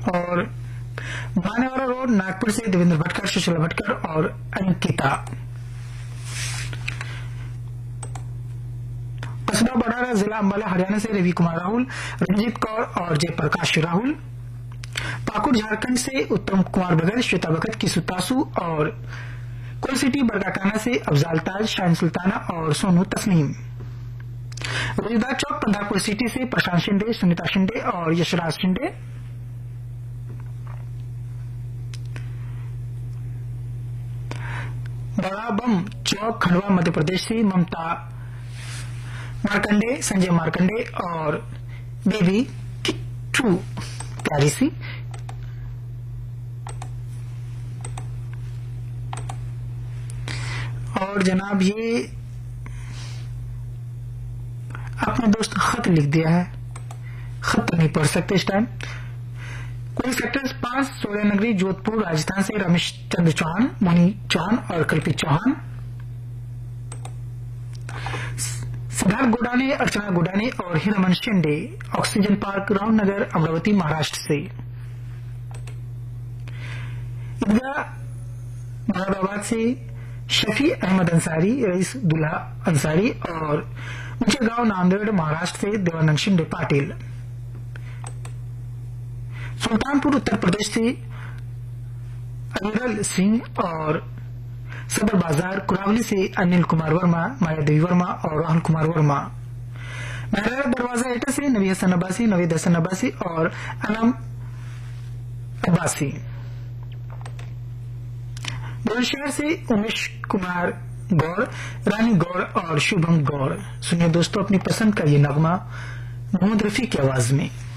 और बानेवाला रोड नागपुर से देवेंद्र भटकर, सुशीला भटकर और अंकिता। कसबा बड़ारा जिला अंबाला हरियाणा से रवि कुमार राहुल, रंजीत कौर और जयप्रकाश राहुल। पाकुड़ झारखंड से उत्तम कुमार भगत, श्वेता भगत, किसु तासु और कोलसिटी बरकाकाना से अफजाल ताज, शाहीन सुल्ताना और सोनू तस्नीम। रोजदार चौक पंधापुर सिटी से प्रशांत शिंदे, सुनीता शिंदे और यशराज शिंदे। बड़ा बम चौक खंडवा मध्य प्रदेश से ममता मार्कंडे, संजय मार्कंडे और बेबी किट्टू प्यारी सी। और जनाब ये अपने दोस्त खत लिख दिया है, खत तो नहीं पढ़ सकते इस टाइम। कोई सेक्टर 5 सोलह नगरी जोधपुर राजस्थान से रमेश चंद्र चौहान, मोनी चौहान और कल्पित चौहान। सिद्धार्थ गोडाने, अर्चना गोडाने और हिरमन शिंदे ऑक्सीजन पार्क रामनगर अमरावती महाराष्ट्र से। ईदगाह मुरादाबाद से शफी अहमद अंसारी, रईस दुल्हा अंसारी और ऊंचे गांव नांदेड़ महाराष्ट्र से देवानंद शिंदे पाटिल। सुल्तानपुर उत्तर प्रदेश से अनिरल सिंह और सदर बाजार कुरावली से अनिल कुमार वर्मा, मायादेवी वर्मा और राहुल कुमार वर्मा। महरारा दरवाजा एटा से नवी हसन अब्बासी, नवीद हसन अब्बासी और अनम अब्बासी। बुलंदशहर से उमेश कुमार गौड़, रानी गौड़ और शुभम गौड़। सुनिए दोस्तों अपनी पसंद का ये नगमा मोहम्मद रफी की आवाज में।